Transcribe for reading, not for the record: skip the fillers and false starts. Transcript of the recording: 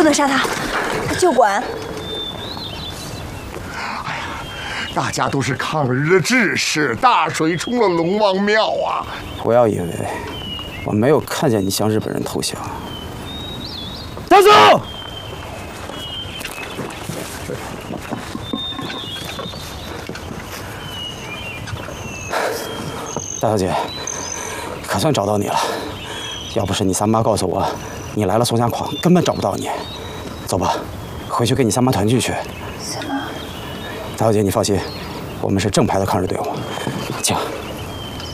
能杀他，就管。 哎呀，大家都是抗日的志士，大水冲了龙王庙啊！ 不要以为我没有看见你向日本人投降。站住！大小姐，可算找到你了。要不是你三妈告诉我你来了宋家矿，根本找不到你。走吧，回去跟你三妈团聚去。 三妈， 大小姐，你放心，我们是正牌的抗日队伍。请。